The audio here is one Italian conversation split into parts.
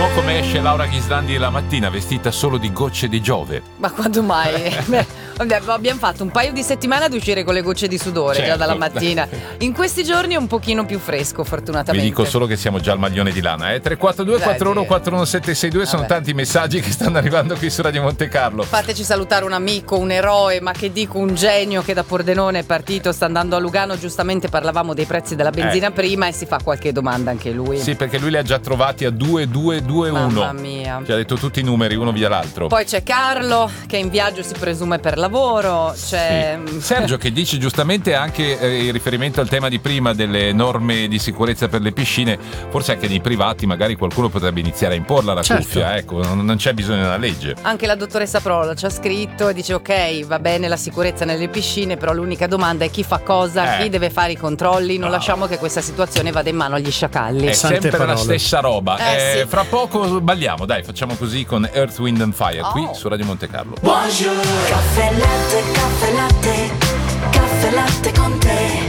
po' come esce Laura Ghislandi la mattina vestita solo di gocce di Giove. Ma quando mai? Abbiamo fatto un paio di settimane ad uscire con le gocce di sudore, certo, già dalla mattina. In questi giorni è un pochino più fresco, fortunatamente. Vi dico solo che siamo già al maglione di lana. 342 41 41762 sono tanti i messaggi che stanno arrivando qui su Radio Monte Carlo. Fateci salutare un amico, un eroe, ma che dico un genio che da Pordenone è partito, sta andando a Lugano. Giustamente parlavamo dei prezzi della benzina prima e si fa qualche domanda anche lui. Sì, perché lui li ha già trovati a 2221. Mamma mia. Ci ha detto tutti i numeri, uno via l'altro. Poi c'è Carlo che è in viaggio, si presume per lavoro. C'è Sergio che dice giustamente anche in riferimento al tema di prima delle norme di sicurezza per le piscine, forse anche nei privati magari qualcuno potrebbe iniziare a imporla la cuffia, ecco, non c'è bisogno della legge. Anche la dottoressa Prola ci ha scritto e dice ok, va bene la sicurezza nelle piscine, però l'unica domanda è chi fa cosa, chi deve fare i controlli, non lasciamo che questa situazione vada in mano agli sciacalli. È sempre la stessa roba. Sì. Fra poco balliamo, dai, facciamo così con Earth, Wind and Fire qui su Radio Monte Carlo. Buongiorno. Caffè latte, caffè latte, caffè latte con te.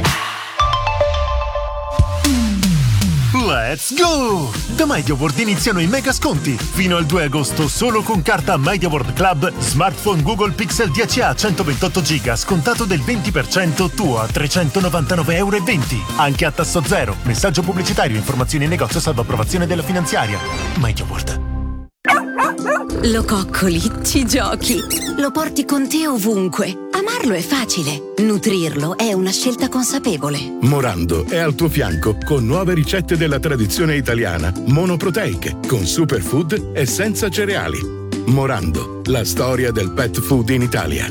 Let's go! Da MediaWorld iniziano i mega sconti. Fino al 2 agosto solo con carta MediaWorld Club, smartphone Google Pixel 10a 128 GB scontato del 20% tuo a €399,20. Anche a tasso zero. Messaggio pubblicitario, informazioni in negozio salvo approvazione della finanziaria. MediaWorld. Lo coccoli, ci giochi, lo porti con te ovunque. Amarlo è facile, nutrirlo è una scelta consapevole. Morando è al tuo fianco con nuove ricette della tradizione italiana, monoproteiche, con superfood e senza cereali. Morando, la storia del pet food in Italia.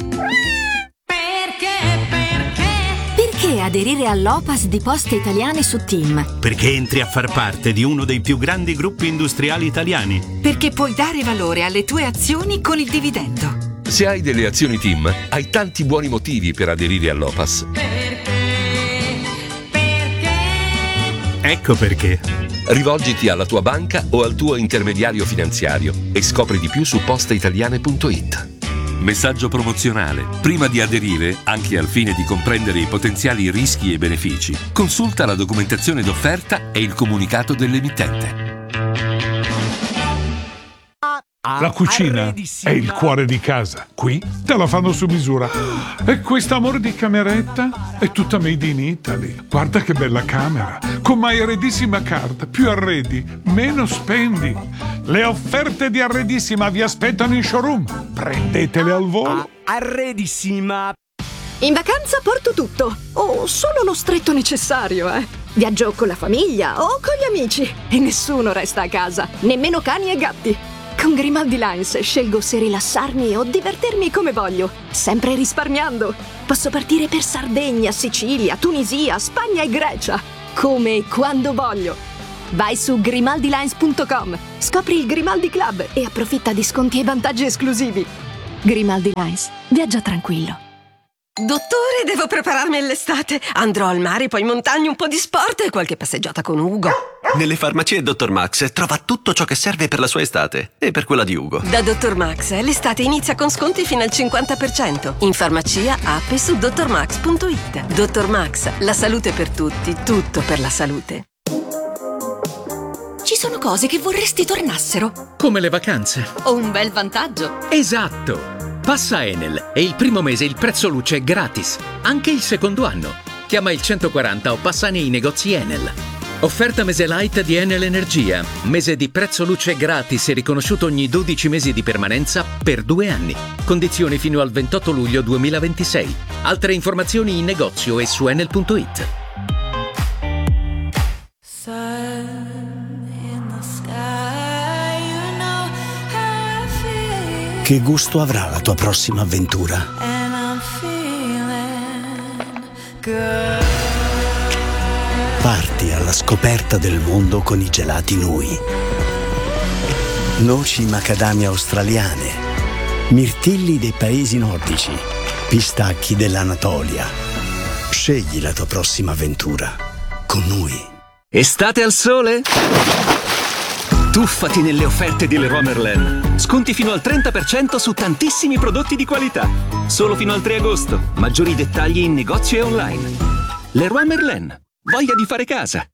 Perché aderire all'OPAS di Poste Italiane su TIM? Perché entri a far parte di uno dei più grandi gruppi industriali italiani. Perché puoi dare valore alle tue azioni con il dividendo. Se hai delle azioni TIM, hai tanti buoni motivi per aderire all'OPAS. Ecco perché. Rivolgiti alla tua banca o al tuo intermediario finanziario e scopri di più su posteitaliane.it. Messaggio promozionale. Prima di aderire, anche al fine di comprendere i potenziali rischi e benefici, consulta la documentazione d'offerta e il comunicato dell'emittente. La cucina è il cuore di casa. Qui te la fanno su misura. E questo amore di cameretta è tutta made in Italy. Guarda che bella camera. Con My Arredissima Card. Più arredi, meno spendi. Le offerte di Arredissima vi aspettano in showroom. Prendetele al volo. Arredissima. In vacanza porto tutto. O solo lo stretto necessario, Viaggio con la famiglia o con gli amici. E nessuno resta a casa. Nemmeno cani e gatti. Con Grimaldi Lines scelgo se rilassarmi o divertirmi come voglio, sempre risparmiando. Posso partire per Sardegna, Sicilia, Tunisia, Spagna e Grecia, come e quando voglio. Vai su grimaldilines.com, scopri il Grimaldi Club e approfitta di sconti e vantaggi esclusivi. Grimaldi Lines, viaggia tranquillo. Dottore, devo prepararmi all'estate. Andrò al mare, poi in montagna, un po' di sport e qualche passeggiata con Ugo. Nelle farmacie Dr. Max trova tutto ciò che serve per la sua estate e per quella di Ugo. Da Dr. Max l'estate inizia con sconti fino al 50%. In farmacia, app e su drmax.it. Dr. Max, la salute per tutti, tutto per la salute. Ci sono cose che vorresti tornassero. Come le vacanze. O un bel vantaggio. Esatto. Passa Enel e il primo mese il prezzo luce è gratis, anche il secondo anno. Chiama il 140 o passa nei negozi Enel. Offerta mese light di Enel Energia. Mese di prezzo luce gratis e riconosciuto ogni 12 mesi di permanenza per 2 anni. Condizioni fino al 28 luglio 2026. Altre informazioni in negozio e su enel.it. Che gusto avrà la tua prossima avventura? Parti alla scoperta del mondo con i gelati Nui. Noci macadamia australiane, mirtilli dei paesi nordici, pistacchi dell'Anatolia. Scegli la tua prossima avventura con Nui. Estate al sole? Tuffati nelle offerte di Leroy Merlin. Sconti fino al 30% su tantissimi prodotti di qualità. Solo fino al 3 agosto. Maggiori dettagli in negozio e online. Leroy Merlin. Voglia di fare casa.